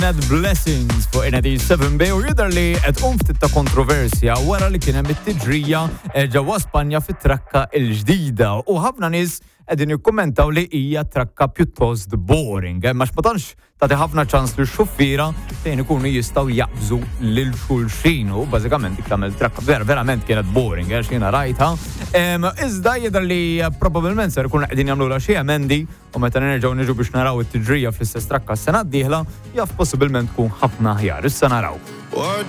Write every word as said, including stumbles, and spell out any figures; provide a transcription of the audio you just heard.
Net Blessings fuq N D seven B u jidher li qed qum ftit ta' kontroversja wara li kien hemm it-tiġrija ġewwa Spanja fit-trakka l-ġdida u ħafna nies qegħdin jikkummentaw li hija trakka pjuttost boring, ma ma tantx tagħti ħafna ċans li x-xuffiera fejn ikunu jistgħu jaqbżu lil xulxin u bażikament dik tagħmel trakka vera verament kienet boring għax jiena rajtha. Iżda jidher li probabbilment ser ikunu qegħdin jagħmluha xi emendi u meta nerġgħu niġu biex naraw it-tiġrija fl-istess trakka s-sena d-dieħla jaf possibilment tkun ħafna aħjar. Issa naraw.